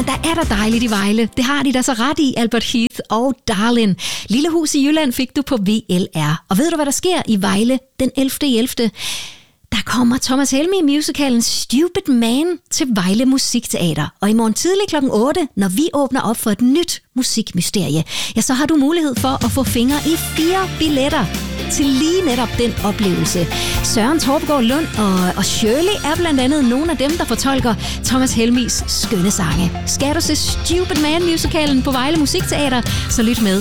Jamen, der er der dejligt i Vejle. Det har de da så ret i, Albert Heath og Darlin. Lille hus i Jylland fik du på VLR. Og ved du, hvad der sker i Vejle den 11.11.? Der kommer Thomas Helmig-musicalen Stupid Man til Vejle Musikteater. Og i morgen tidlig kl. 8, når vi åbner op for et nyt musikmysterie, ja, så har du mulighed for at få fingre i 4 billetter til lige netop den oplevelse. Søren Torpegaard Lund og Shirley er blandt andet nogle af dem, der fortolker Thomas Helmigs skønne sange. Skal du se Stupid Man-musicalen på Vejle Musikteater, så lyt med